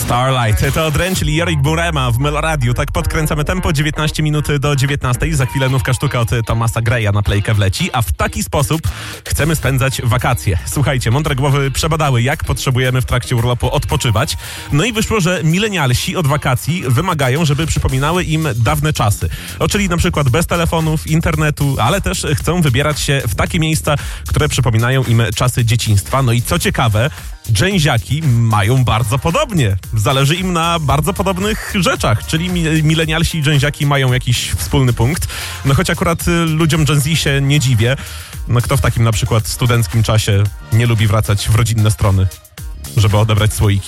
Starlight, to Dręcz, czyli Jorik Burema w Meloradiu. Tak podkręcamy tempo, 19 minut do 19. Za chwilę nówka sztuka od Thomasa Greya na playkę wleci, a w taki sposób chcemy spędzać wakacje. Słuchajcie, mądre głowy przebadały, jak potrzebujemy w trakcie urlopu odpoczywać. No i wyszło, że milenialsi od wakacji wymagają, żeby przypominały im dawne czasy. Czyli na przykład bez telefonów, internetu, ale też chcą wybierać się w takie miejsca, które przypominają im czasy dzieciństwa. No i co ciekawe, dżęziaki mają bardzo podobnie. Zależy im na bardzo podobnych rzeczach, czyli milenialsi i dżęziaki mają jakiś wspólny punkt. No choć akurat ludziom Gen Z się nie dziwię. No kto w takim na przykład studenckim czasie nie lubi wracać w rodzinne strony, żeby odebrać słoiki?